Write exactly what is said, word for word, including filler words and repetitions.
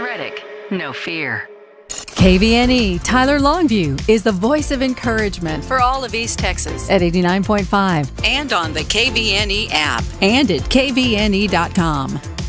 Predic, no fear. K V N E Tyler Longview is the voice of encouragement for all of East Texas at eighty-nine point five and on the K V N E app and at K V N E dot com.